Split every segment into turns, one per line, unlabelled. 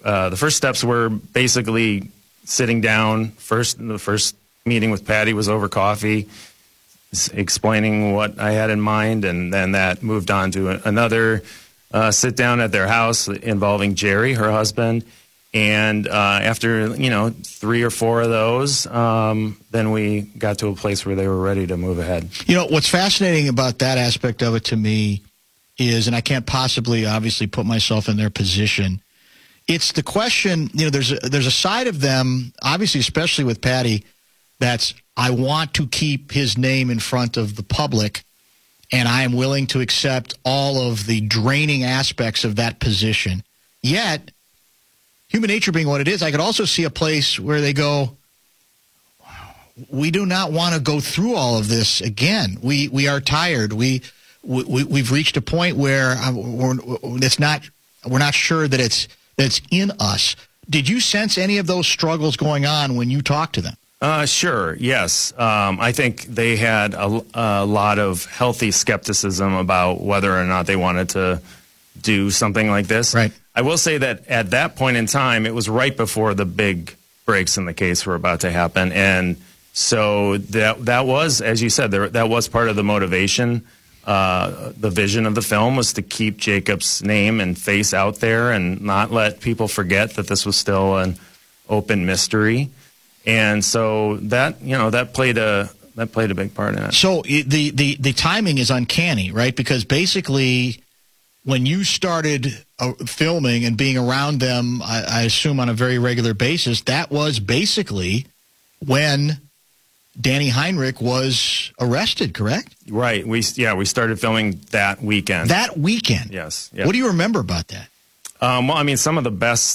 the first steps were basically sitting down. The first meeting with Patty was over coffee, explaining what I had in mind, and then that moved on to another sit down at their house involving Jerry, her husband. And after, 3 or 4 of those, then we got to a place where they were ready to move ahead.
What's fascinating about that aspect of it to me is, and I can't possibly obviously put myself in their position, it's the question, there's a side of them, obviously, especially with Patty, that's, I want to keep his name in front of the public, and I am willing to accept all of the draining aspects of that position. Yet, human nature being what it is, I could also see a place where they go, we do not want to go through all of this again. We are tired. We've reached a point where we're not sure that it's in us. Did you sense any of those struggles going on when you talked to them?
Sure, yes. I think they had a lot of healthy skepticism about whether or not they wanted to do something like this.
Right.
I will say that at that point in time, it was right before the big breaks in the case were about to happen. And so that was, as you said, that was part of the motivation. The vision of the film was to keep Jacob's name and face out there and not let people forget that this was still an open mystery. And so that played a big part in it.
So the timing is uncanny, right? Because basically, when you started filming and being around them, I assume on a very regular basis, that was basically when Danny Heinrich was arrested, correct?
Right. We started filming that weekend.
That weekend?
Yes.
What do you remember about that?
Well, I mean, some of the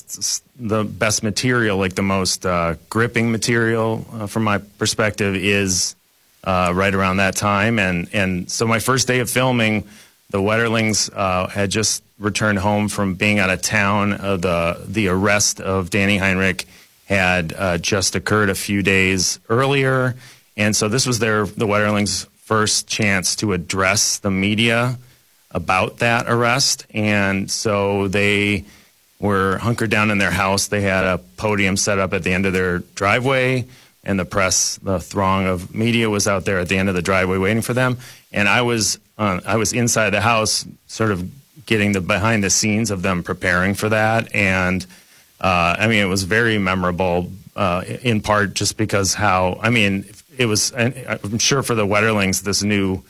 best material, like the most gripping material from my perspective, is right around that time. And so my first day of filming, the Wetterlings had just returned home from being out of town. The arrest of Danny Heinrich had just occurred a few days earlier. And so this was the Wetterlings' first chance to address the media about that arrest. And so they were hunkered down in their house. They had a podium set up at the end of their driveway, and the throng of media was out there at the end of the driveway waiting for them. And I was inside the house, sort of getting the behind the scenes of them preparing for that. And it was very memorable, in part just because it was. I'm sure for the Wetterlings, this new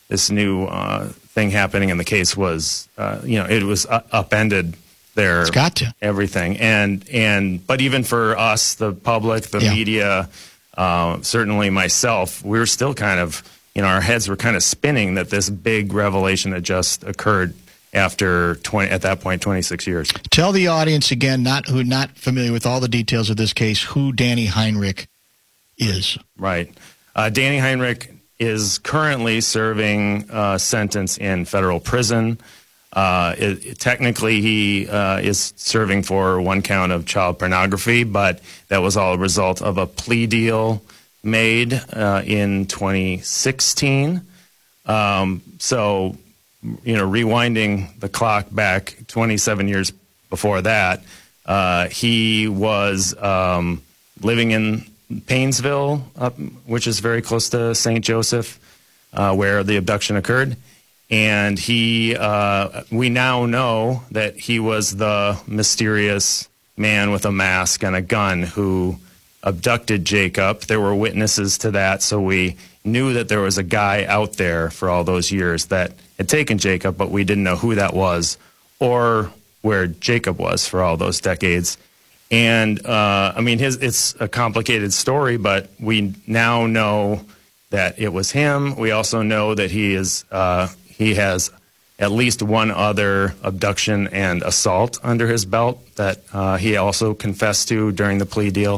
thing happening in the case was, it was upended their
it's got to.
everything. But even for us, the public, the media, certainly myself, we were still kind of, our heads were kind of spinning that this big revelation had just occurred after at that point 26 years. Tell
the audience again, who not familiar with all the details of this case, who Danny Heinrich is.
Right. Danny Heinrich is currently serving a sentence in federal prison. Technically, he is serving for 1 count of child pornography, but that was all a result of a plea deal made in 2016. So, rewinding the clock back 27 years before that, he was living in Paynesville, which is very close to St. Joseph, where the abduction occurred. And we now know that he was the mysterious man with a mask and a gun who abducted Jacob. There were witnesses to that, so we knew that there was a guy out there for all those years that had taken Jacob, but we didn't know who that was or where Jacob was for all those decades. And, it's a complicated story, but we now know that it was him. We also know that he has at least one other abduction and assault under his belt that he also confessed to during the plea deal.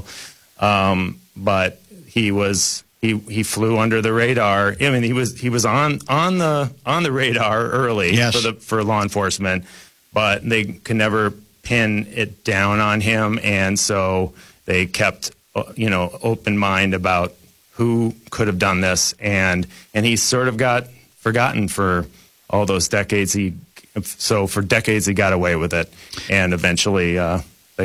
But he flew under the radar. I mean, he was on the radar early.
Yes.
for law enforcement, but they could never pin it down on him, and so they kept open mind about who could have done this, and he sort of got forgotten for all those decades. For decades he got away with it, and eventually